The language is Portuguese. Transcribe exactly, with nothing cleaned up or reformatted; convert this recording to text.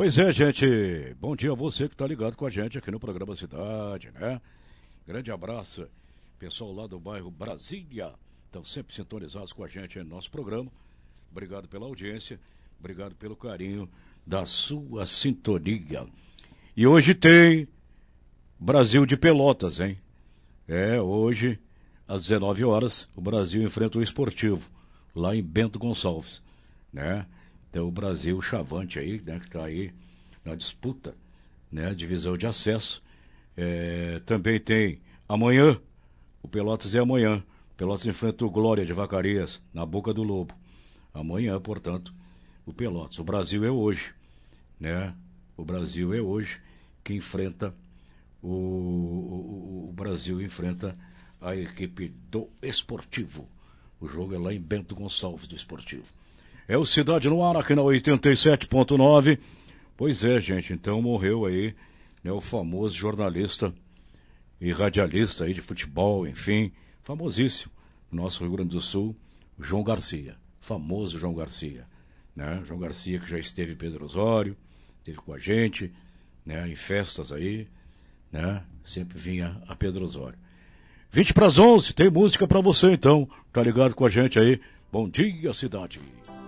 Pois é, gente. Bom dia a você que está ligado com a gente aqui no programa Cidade, né? Grande abraço, pessoal lá do bairro Brasília. Estão sempre sintonizados com a gente no nosso programa. Obrigado pela audiência, obrigado pelo carinho da sua sintonia. E hoje tem Brasil de Pelotas, hein? É, hoje, às dezenove horas, o Brasil enfrenta o Esportivo, lá em Bento Gonçalves, né? Então o Brasil chavante aí, né, que está aí na disputa, né, divisão de acesso. É, também tem amanhã, o Pelotas é amanhã, Pelotas enfrenta o Glória de Vacaria na Boca do Lobo. Amanhã, portanto, o Pelotas. O Brasil é hoje, né? O Brasil é hoje que enfrenta o, o, o Brasil enfrenta a equipe do Esportivo. O jogo é lá em Bento Gonçalves do Esportivo. É o Cidade no Ar, aqui na oitenta e sete ponto nove. Pois é, gente, então morreu aí, né, o famoso jornalista e radialista aí de futebol, enfim, famosíssimo, no nosso Rio Grande do Sul, o João Garcia. Famoso João Garcia, né? João Garcia que já esteve em Pedro Osório, esteve com a gente, né, em festas aí, né? Sempre vinha a Pedro Osório. vinte para as onze, tem música para você então, tá ligado com a gente aí? Bom dia, cidade.